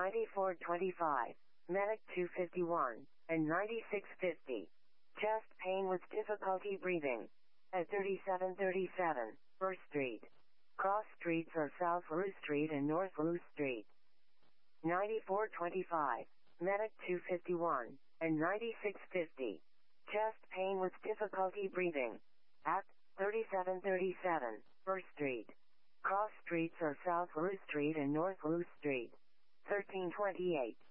9425, Medic 251, and 9650. Chest pain with difficulty breathing. At 3737, First Street. Cross streets are South Rue Street and North Rue Street. 9425, Medic 251, and 9650. Chest pain with difficulty breathing. At 3737, First Street. Cross streets are South Rue Street and North Rue Street. 1328.